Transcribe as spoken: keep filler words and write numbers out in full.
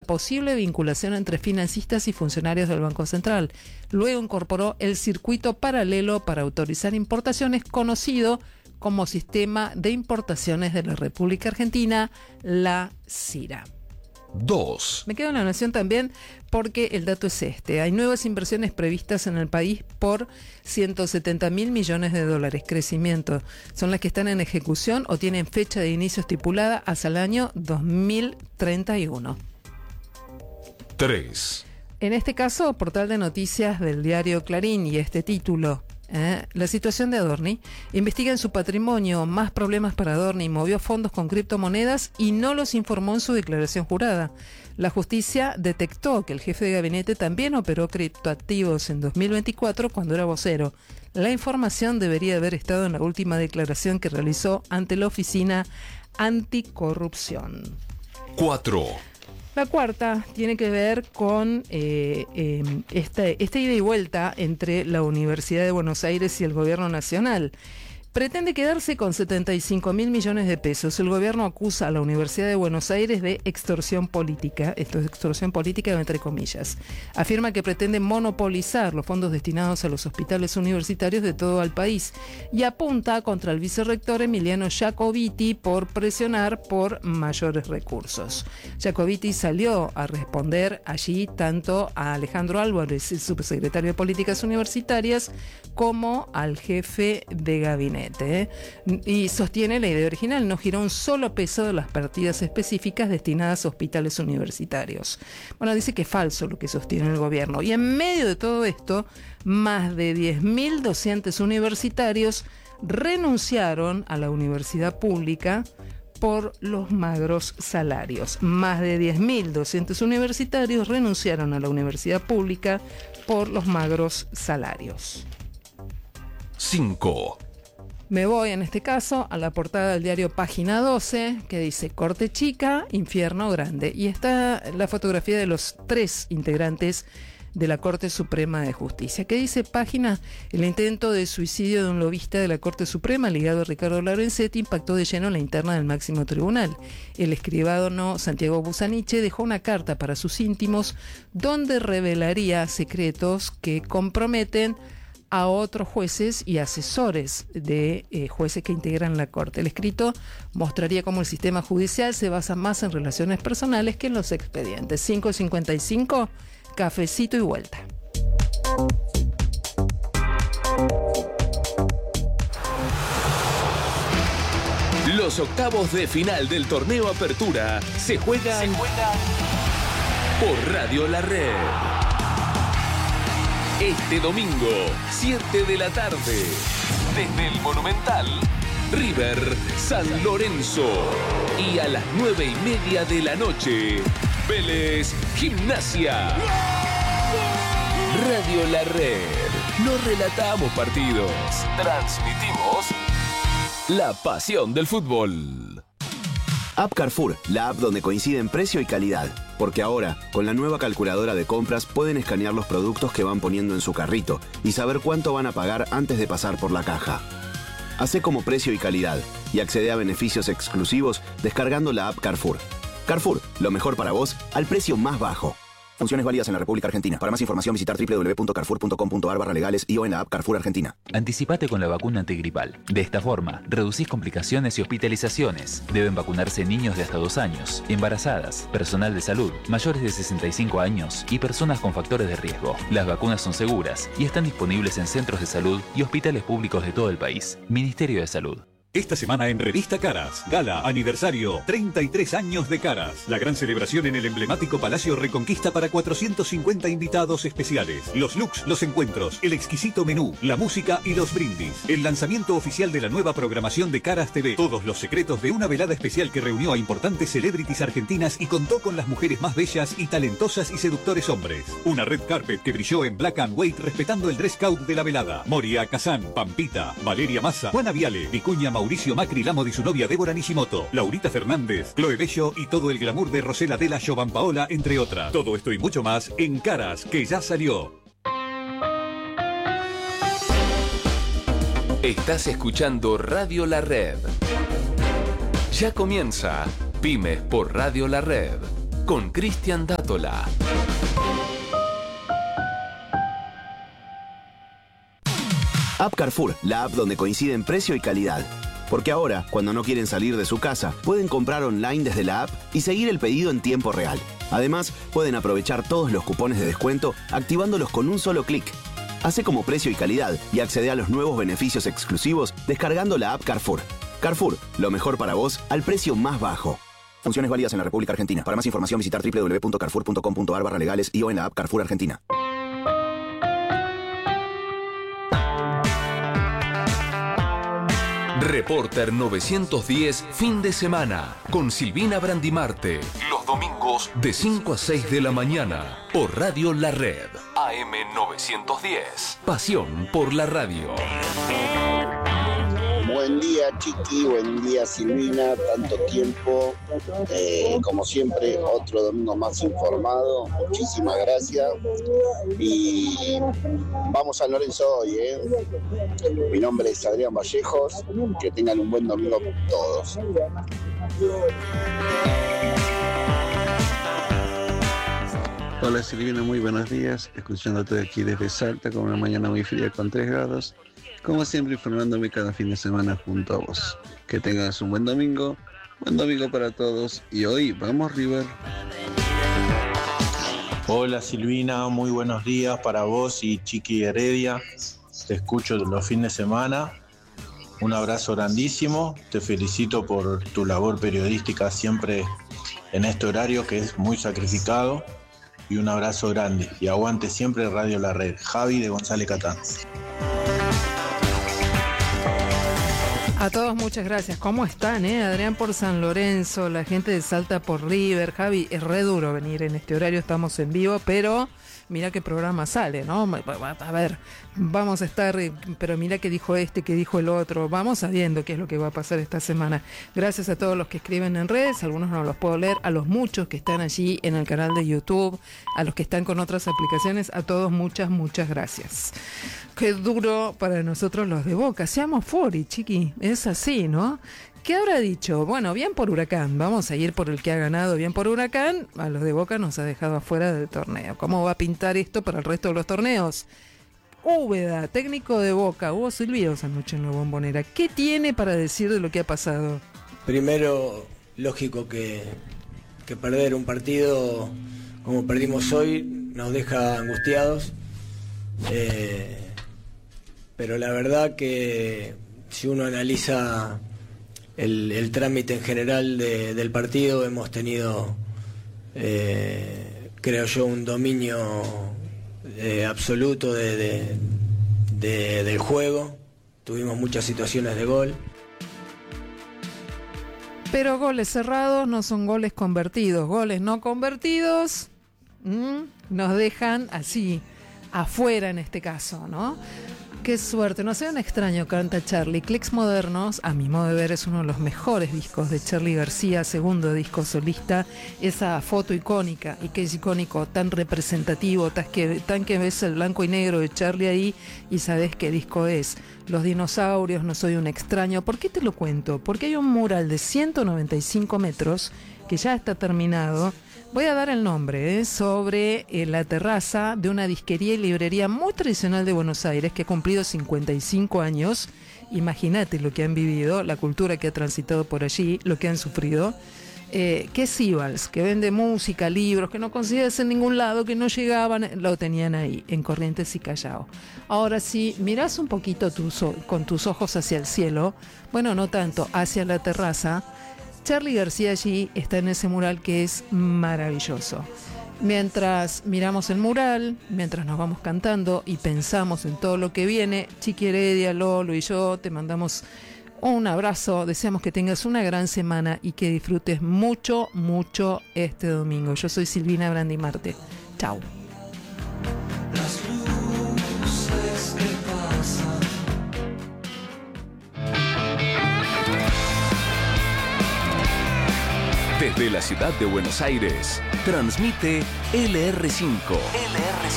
posible vinculación entre financistas y funcionarios del Banco Central. Luego incorporó el circuito paralelo para autorizar importaciones, conocido como Sistema de Importaciones de la República Argentina, la CIRA. dos. Me quedo en La Nación también porque el dato es este. Hay nuevas inversiones previstas en el país por ciento setenta mil millones de dólares. Crecimiento. Son las que están en ejecución o tienen fecha de inicio estipulada hasta el año dos mil treinta y uno. tres. En este caso, portal de noticias del diario Clarín y este título. Eh, la situación de Adorni. Investiga en su patrimonio más problemas para Adorni. Movió fondos con criptomonedas y no los informó en su declaración jurada. La justicia detectó que el jefe de gabinete también operó criptoactivos en dos mil veinticuatro cuando era vocero. La información debería haber estado en la última declaración que realizó ante la Oficina Anticorrupción. cuatro. La cuarta tiene que ver con eh, eh, esta, esta ida y vuelta entre la Universidad de Buenos Aires y el Gobierno Nacional. Pretende quedarse con setenta y cinco mil millones de pesos. El gobierno acusa a la Universidad de Buenos Aires de extorsión política. Esto es extorsión política entre comillas. Afirma que pretende monopolizar los fondos destinados a los hospitales universitarios de todo el país y apunta contra el vicerrector Emiliano Jacobiti por presionar por mayores recursos. Jacobiti salió a responder allí tanto a Alejandro Álvarez, el subsecretario de Políticas Universitarias, como al jefe de gabinete. ¿eh? Y sostiene la idea original, no giró un solo peso de las partidas específicas destinadas a hospitales universitarios. Bueno, dice que es falso lo que sostiene el gobierno. Y en medio de todo esto, más de diez mil docentes universitarios renunciaron a la universidad pública por los magros salarios. Más de diez mil docentes universitarios renunciaron a la universidad pública por los magros salarios. cinco. Me voy en este caso a la portada del diario Página doce, que dice Corte Chica, Infierno Grande. Y está la fotografía de los tres integrantes de la Corte Suprema de Justicia. ¿Qué dice Página? El intento de suicidio de un lobista de la Corte Suprema ligado a Ricardo Lorenzetti impactó de lleno en la interna del máximo tribunal. El escribano Santiago Busaniche dejó una carta para sus íntimos donde revelaría secretos que comprometen a otros jueces y asesores de eh, jueces que integran la Corte. El escrito mostraría cómo el sistema judicial se basa más en relaciones personales que en los expedientes. cinco cincuenta y cinco, cafecito y vuelta. Los octavos de final del torneo Apertura se juegan, se juegan por Radio La Red. Este domingo, siete de la tarde, desde el Monumental, River San Lorenzo. Y a las nueve y media de la noche, Vélez Gimnasia. Radio La Red. No relatamos partidos, transmitimos la pasión del fútbol. App Carrefour, la app donde coinciden precio y calidad. Porque ahora, con la nueva calculadora de compras, pueden escanear los productos que van poniendo en su carrito y saber cuánto van a pagar antes de pasar por la caja. Hacé como precio y calidad y accede a beneficios exclusivos descargando la app Carrefour. Carrefour, lo mejor para vos al precio más bajo. Funciones válidas en la República Argentina. Para más información visitar doble u doble u doble u punto carrefour punto com punto a r barra legales y o en la app Carrefour Argentina. Anticipate con la vacuna antigripal. De esta forma, reducís complicaciones y hospitalizaciones. Deben vacunarse niños de hasta dos años, embarazadas, personal de salud, mayores de sesenta y cinco años y personas con factores de riesgo. Las vacunas son seguras y están disponibles en centros de salud y hospitales públicos de todo el país. Ministerio de Salud. Esta semana en Revista Caras, gala aniversario, treinta y tres años de Caras. La gran celebración en el emblemático Palacio Reconquista para cuatrocientos cincuenta invitados especiales. Los looks, los encuentros, el exquisito menú, la música y los brindis. El lanzamiento oficial de la nueva programación de Caras T V. Todos los secretos de una velada especial que reunió a importantes celebrities argentinas y contó con las mujeres más bellas y talentosas y seductores hombres. Una red carpet que brilló en black and white respetando el dress code de la velada. Moria Kazan, Pampita, Valeria Massa, Juana Viale, Vicuña Mauricio Macri Lamo y su novia Débora Nishimoto, Laurita Fernández, Chloe Bello y todo el glamour de Rosela Della Jovan Paola, entre otras. Todo esto y mucho más en Caras, que ya salió. Estás escuchando Radio La Red. Ya comienza Pymes por Radio La Red. con Cristian Dátola. App Carrefour, la app donde coinciden precio y calidad. Porque ahora, cuando no quieren salir de su casa, pueden comprar online desde la app y seguir el pedido en tiempo real. Además, pueden aprovechar todos los cupones de descuento activándolos con un solo clic. Hace como precio y calidad y accede a los nuevos beneficios exclusivos descargando la app Carrefour. Carrefour, lo mejor para vos al precio más bajo. Funciones válidas en la República Argentina. Para más información visitar doble u doble u doble u punto carrefour punto com punto a r barra legales y o en la app Carrefour Argentina. Reporter novecientos diez, fin de semana, con Silvina Brandimarte. Los domingos de cinco a seis de la mañana, por Radio La Red. A M novecientos diez. Pasión por la radio. Buen día, Chiqui, buen día, Silvina, tanto tiempo, eh, como siempre, otro domingo más informado, muchísimas gracias, y vamos a San Lorenzo hoy, ¿eh? Mi nombre es Adrián Vallejos, que tengan un buen domingo todos. Hola Silvina, muy buenos días, escuchándote aquí desde Salta con una mañana muy fría con tres grados. Como siempre, informándome cada fin de semana junto a vos. Que tengas un buen domingo, buen domingo para todos. Y hoy, vamos River. Hola Silvina, muy buenos días para vos y Chiqui Heredia. Te escucho los fines de semana. Un abrazo grandísimo. Te felicito por tu labor periodística siempre en este horario que es muy sacrificado. Y un abrazo grande. Y aguante siempre Radio La Red. Javi de González Catán. A todos muchas gracias. ¿Cómo están, eh? Adrián por San Lorenzo, la gente de Salta por River. Javi, es re duro venir en este horario, estamos en vivo, pero mira qué programa sale, ¿no? A ver, vamos a estar, pero mira qué dijo este, qué dijo el otro. Vamos sabiendo qué es lo que va a pasar esta semana. Gracias a todos los que escriben en redes, algunos no los puedo leer, a los muchos que están allí en el canal de YouTube, a los que están con otras aplicaciones, a todos muchas, muchas gracias. Qué duro para nosotros los de Boca. Seamos fori, chiqui. Es así, ¿no? ¿Qué habrá dicho? Bueno, bien por Huracán. Vamos a ir por el que ha ganado, bien por Huracán. A los de Boca nos ha dejado afuera del torneo. ¿Cómo va a pintar esto para el resto de los torneos? Úbeda, técnico de Boca. Hubo silbidos anoche en la Bombonera. ¿Qué tiene para decir de lo que ha pasado? Primero, lógico que, que perder un partido como perdimos hoy nos deja angustiados. Eh... Pero la verdad que si uno analiza el, el trámite en general de, del partido, hemos tenido, eh, creo yo, un dominio eh, absoluto de, de, de, del juego. Tuvimos muchas situaciones de gol. Pero goles cerrados no son goles convertidos. Goles no convertidos mmm, nos dejan así, afuera en este caso, ¿no? Qué suerte, no sea un extraño, canta Charly. Clicks Modernos, a mi modo de ver, es uno de los mejores discos de Charly García, segundo disco solista. Esa foto icónica, y que es icónico, tan representativo, tan que, tan que ves el blanco y negro de Charly ahí y sabes qué disco es. Los dinosaurios, No soy un extraño. ¿Por qué te lo cuento? Porque hay un mural de ciento noventa y cinco metros que ya está terminado. Voy a dar el nombre, ¿eh? sobre eh, la terraza de una disquería y librería muy tradicional de Buenos Aires que ha cumplido cincuenta y cinco años. Imagínate lo que han vivido, la cultura que ha transitado por allí, lo que han sufrido. Eh, que es Ibals, que vende música, libros, que no consigues en ningún lado, que no llegaban, lo tenían ahí, en Corrientes y Callao. Ahora, si mirás un poquito tus, con tus ojos hacia el cielo, bueno, no tanto, hacia la terraza, Charly García allí está en ese mural que es maravilloso. Mientras miramos el mural, mientras nos vamos cantando y pensamos en todo lo que viene, Chiqui Heredia, Lolo y yo te mandamos un abrazo. Deseamos que tengas una gran semana y que disfrutes mucho, mucho este domingo. Yo soy Silvina Brandimarte. Chau. Desde la ciudad de Buenos Aires, transmite L R cinco. L R cinco.